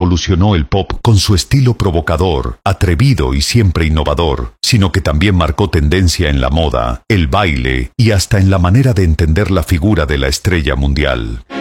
revolucionó el pop con su estilo provocador, atrevido y siempre innovador, sino que también marcó tendencia en la moda, el baile y hasta en la manera de entender la figura de la estrella mundial.